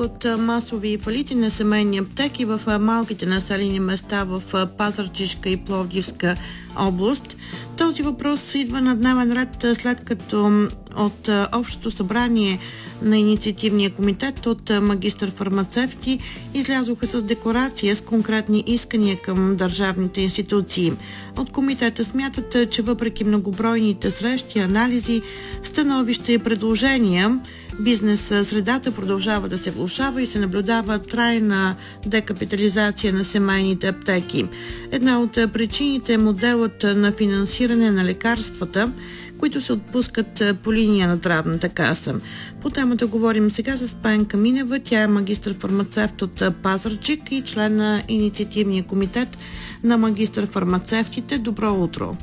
от масови фалити на семейни аптеки в малките населени места в Пазарджишка и Пловдивска област. Този въпрос идва на дневен ред, след като от Общото събрание на инициативния комитет от магистър-фармацевти излязоха с декларация с конкретни искания към държавните институции. От комитета смятат, че въпреки многобройните срещи, анализи, становища и предложения, бизнес средата продължава да се влошава и се наблюдава трайна декапитализация на семейните аптеки. Една от причините е моделът на финансиране на лекарствата, които се отпускат по линия на здравната каса. По темата говорим сега с Пенка Минева. Тя е магистър-фармацевт от Пазарджик и член на инициативния комитет на магистър-фармацевтите. Добро утро!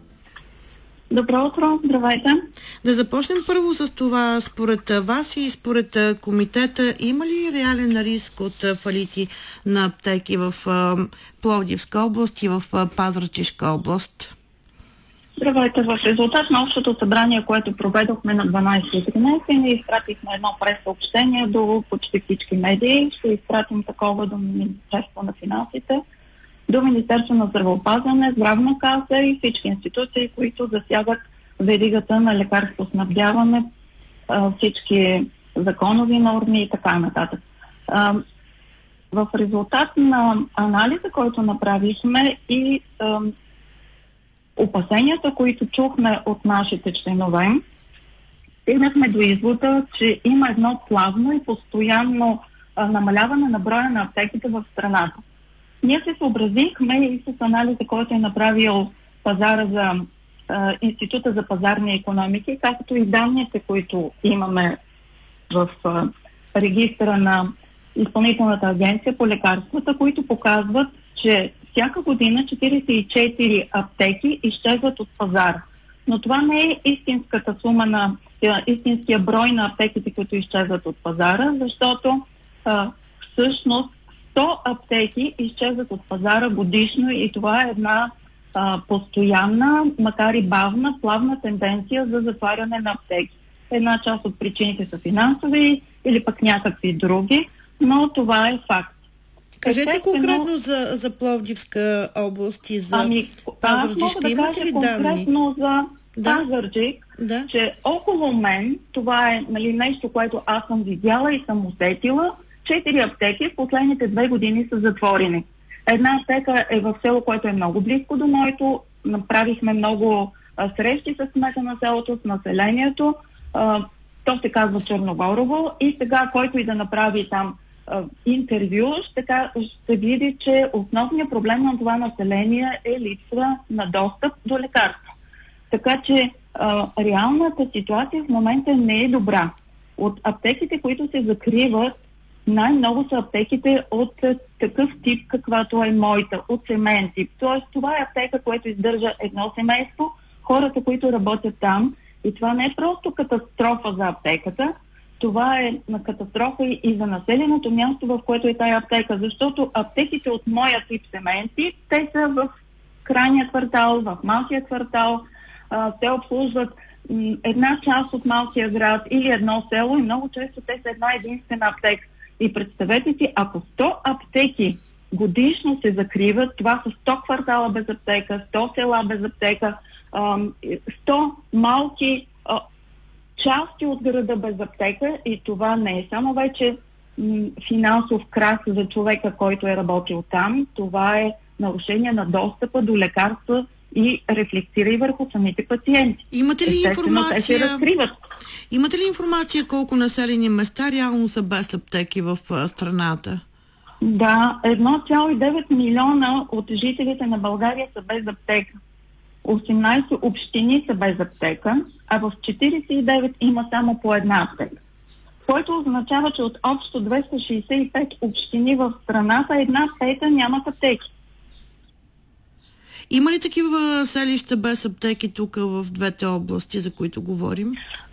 Добро утро, здравейте! Да започнем първо с това. Според вас и според комитета, има ли реален риск от фалити на аптеки в Пловдивска област и в Пазарджишка област? Здравейте! В резултат на Общото събрание, което проведохме на 12.13, ние изпратихме едно прес-съобщение до почти всички медии. Ще изпратим такова до Министерство на финансите, до Министерство на здравеопазване, здравна каса и всички институции, които засягат веригата на лекарствоснабдяване, всички законови норми и така нататък. В резултат на анализа, който направихме и опасенията, които чухме от нашите членове, стигнахме до извода, че има едно плавно и постоянно намаляване на броя на аптеките в страната. Ние се съобразихме и с анализа, който е направил пазара за Института за пазарни икономики, както и данните, които имаме в регистъра на Изпълнителната агенция по лекарствата, които показват, че всяка година 44 аптеки изчезват от пазара. Но това не е истинската сума на истинския брой на аптеките, които изчезват от пазара, защото всъщност 100 аптеки изчезват от пазара годишно и това е една постоянна, макар и бавна, плавна тенденция за затваряне на аптеки. Една част от причините са финансови или пък някакви други, но това е факт. Кажете конкретно за Пловдивска област и за Пазарджишка. Имате ли данни? Конкретно за Пазарджик, че около мен, това е нещо, което аз съм видяла и съм усетила, 4 аптеки в последните 2 години са затворени. Една аптека е в село, което е много близко до моето. Направихме много срещи с кмета на селото, с населението. То се казва Черногорово и сега, който и да направи там интервю, ще види, че основният проблем на това население е липса на достъп до лекарства. Така че реалната ситуация в момента не е добра. От аптеките, които се закриват, най-много са аптеките от такъв тип, каквато е моята, от семейен тип. Тоест, това е аптека, което издържа едно семейство, хората, които работят там. И това не е просто катастрофа за аптеката, това е на катастрофа и за населеното място, в което е тая аптека. Защото аптеките от моя тип семейен тип, те са в крайния квартал, в малкия квартал, те обслужват една част от малкия град или едно село и много често те са една единствена аптека. И представете си, ако 100 аптеки годишно се закриват, това са 100 квартала без аптека, 100 села без аптека, 100 малки части от града без аптека и това не е само вече финансов крах за човека, който е работил там, това е нарушение на достъпа до лекарства и рефлектира и върху самите пациенти. Имате ли информация? Те се разкриват. Имате ли информация колко населени места реално са без аптеки в страната? Да, 1,9 милиона от жителите на България са без аптека. 18 общини са без аптека, а в 49 има само по една аптека. Което означава, че от общо 265 общини в страната, 1/5 нямат аптеки. Има ли такива селища без аптеки тук в двете области, за които говорим?